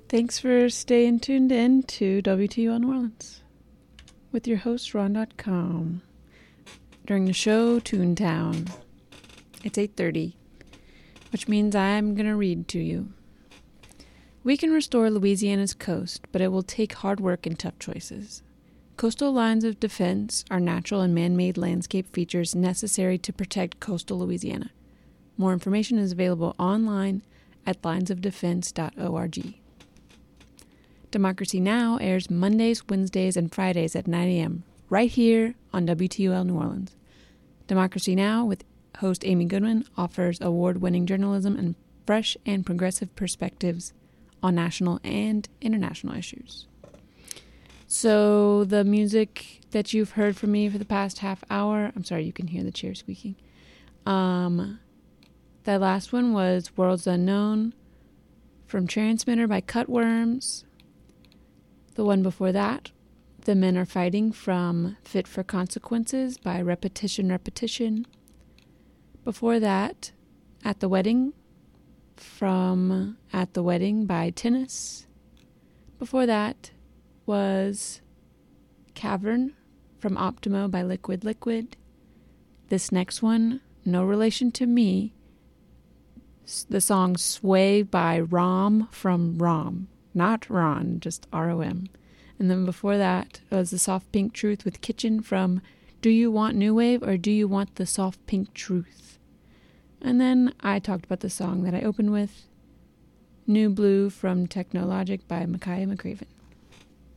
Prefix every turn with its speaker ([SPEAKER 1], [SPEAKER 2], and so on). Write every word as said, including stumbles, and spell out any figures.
[SPEAKER 1] Thanks for staying tuned in to W T U L New Orleans with your host, Ron dot com. During the show, Toontown. It's eight thirty, which means I'm going to read to you. We can restore Louisiana's coast, but it will take hard work and tough choices. Coastal lines of defense are natural and man-made landscape features necessary to protect coastal Louisiana. More information is available online at lines of defense dot org. Democracy Now! Airs Mondays, Wednesdays, and Fridays at nine a.m. right here on W T U L New Orleans. Democracy Now! With host Amy Goodwin offers award-winning journalism and fresh and progressive perspectives on national and international issues. So the music that you've heard from me for the past half hour, I'm sorry, you can hear the chair squeaking. Um, that last one was Worlds Unknown from Transmitter by Cutworms. The one before that, The Men Are Fighting from Fit for Consequences by Repetition Repetition. Before that, At the Wedding from At the Wedding by Tennis. Before that was Cavern from Optimo by Liquid Liquid. This next one, no relation to me, the song Sway by Rom from Rom. Not Ron, just R O M. And then before that was the Soft Pink Truth with Kitchen from Do You Want New Wave or Do You Want the Soft Pink Truth? And then I talked about the song that I opened with, New Blue from Technologic by Micaiah McCraven.